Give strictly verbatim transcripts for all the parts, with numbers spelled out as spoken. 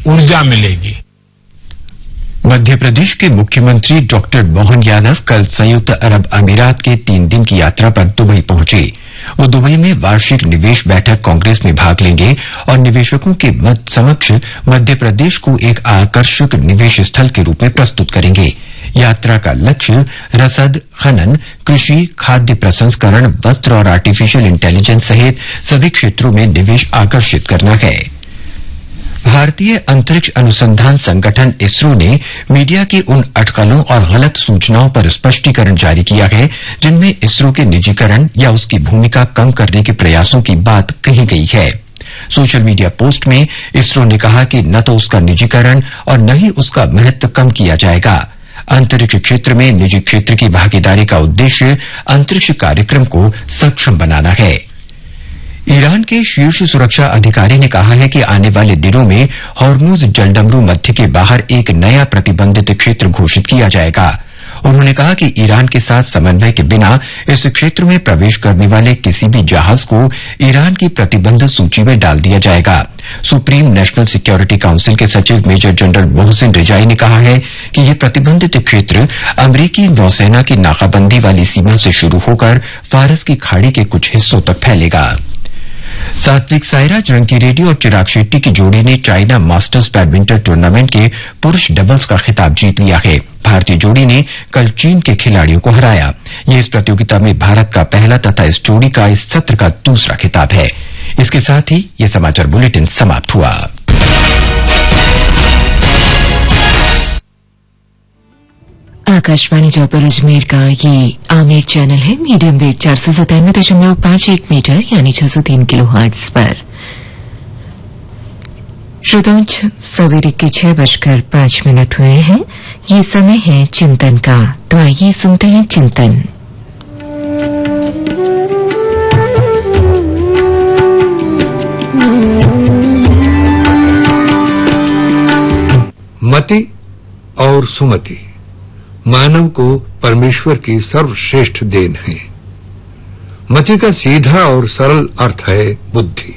ऊर्जा मिलेगी। मध्य प्रदेश के मुख्यमंत्री डॉक्टर मोहन यादव कल संयुक्त अरब अमीरात के तीन दिन की यात्रा पर दुबई पहुंचे। वो दुबई में वार्षिक निवेश बैठक कांग्रेस में भाग लेंगे और निवेशकों के मत समक्ष मध्य प्रदेश को एक आकर्षक निवेश स्थल के रूप में प्रस्तुत करेंगे। यात्रा का लक्ष्य रसद, खनन, कृषि, खाद्य प्रसंस्करण, वस्त्र और आर्टिफिशियल इंटेलिजेंस सहित सभी क्षेत्रों में निवेश आकर्षित करना है। भारतीय अंतरिक्ष अनुसंधान संगठन इसरो ने मीडिया की उन अटकलों और गलत सूचनाओं पर स्पष्टीकरण जारी किया है जिनमें इसरो के निजीकरण या उसकी भूमिका कम करने के प्रयासों की बात कही गई है। सोशल मीडिया पोस्ट में इसरो ने कहा कि न तो उसका निजीकरण और न ही उसका महत्व कम किया जाएगा। अंतरिक्ष क्षेत्र में निजी क्षेत्र की भागीदारी का उद्देश्य अंतरिक्ष कार्यक्रम को सक्षम बनाना है। ईरान के शीर्ष सुरक्षा अधिकारी ने कहा है कि आने वाले दिनों में हॉर्मुज जलडमरू मध्य के बाहर एक नया प्रतिबंधित क्षेत्र घोषित किया जाएगा। उन्होंने कहा कि ईरान के साथ समन्वय के बिना इस क्षेत्र में प्रवेश करने वाले किसी भी जहाज को ईरान की प्रतिबंधित सूची में डाल दिया जाएगा। सुप्रीम नेशनल सिक्योरिटी काउंसिल के सचिव मेजर जनरल मोहसिन रिजाई ने कहा है कि ये प्रतिबंधित क्षेत्र अमरीकी नौसेना की नाकाबंदी वाली सीमा से शुरू होकर फारस की खाड़ी के कुछ हिस्सों तक फैलेगा। सात्विक साईराज, रंकीरेड्डी और चिराग शेट्टी की जोड़ी ने चाइना मास्टर्स बैडमिंटन टूर्नामेंट के पुरुष डबल्स का खिताब जीत लिया है। भारतीय जोड़ी ने कल चीन के खिलाड़ियों को हराया। ये इस प्रतियोगिता में भारत का पहला तथा इस जोड़ी का इस सत्र का दूसरा खिताब है। इसके साथ ही ये समाचार बुलेटिन समाप्त हुआ। आकाशवाणी जयपुर अजमेर का ये आमिर चैनल है। मीडियम वेव चार सौ सतानवे दशमलव पांच एक मीटर यानी छह सौ तीन किलो हर्ट्ज पर। श्रोताओं, सवेरे के छह बजकर पांच मिनट हुए हैं। ये समय है चिंतन का, तो आइए सुनते हैं चिंतन। मति और सुमति मानव को परमेश्वर की सर्वश्रेष्ठ देन है। मति का सीधा और सरल अर्थ है बुद्धि।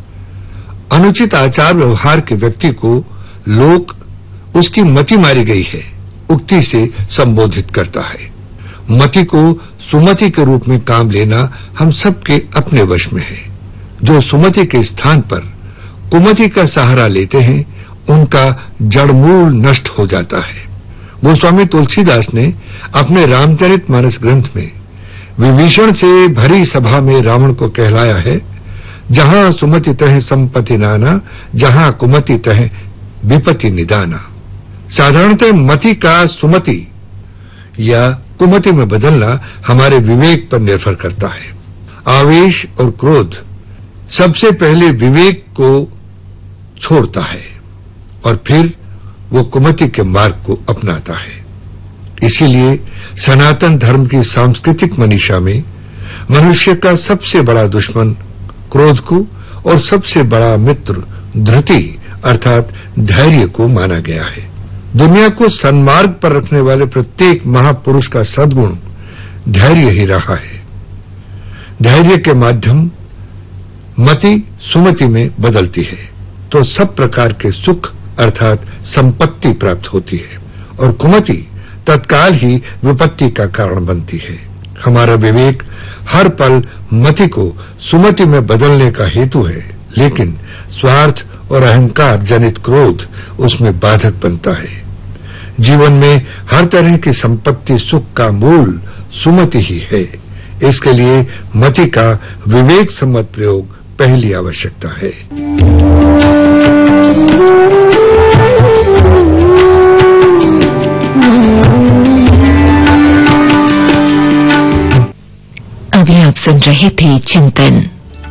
अनुचित आचार व्यवहार के व्यक्ति को लोक उसकी मति मारी गई है उक्ति से संबोधित करता है। मति को सुमति के रूप में काम लेना हम सबके अपने वश में है। जो सुमति के स्थान पर कुमति का सहारा लेते हैं उनका जड़मूल नष्ट हो जाता है। गोस्वामी तुलसीदास ने अपने रामचरितमानस ग्रंथ में विभीषण से भरी सभा में रावण को कहलाया है, जहां सुमति तह संपत्ति नाना, जहां कुमति तह विपत्ति निदाना। साधारणतः मति का सुमति या कुमति में बदलना हमारे विवेक पर निर्भर करता है। आवेश और क्रोध सबसे पहले विवेक को छोड़ता है और फिर वो कुमति के मार्ग को अपनाता है। इसीलिए सनातन धर्म की सांस्कृतिक मनीषा में मनुष्य का सबसे बड़ा दुश्मन क्रोध को और सबसे बड़ा मित्र धृति अर्थात धैर्य को माना गया है। दुनिया को सन्मार्ग पर रखने वाले प्रत्येक महापुरुष का सद्गुण धैर्य ही रहा है। धैर्य के माध्यम मति सुमति में बदलती है तो सब प्रकार के सुख अर्थात संपत्ति प्राप्त होती है और कुमति तत्काल ही विपत्ति का कारण बनती है। हमारा विवेक हर पल मति को सुमति में बदलने का हेतु है, लेकिन स्वार्थ और अहंकार जनित क्रोध उसमें बाधक बनता है। जीवन में हर तरह की संपत्ति सुख का मूल सुमति ही है। इसके लिए मति का विवेक सम्मत प्रयोग पहली आवश्यकता है। अभी आप सुन रहे थे चिंतन।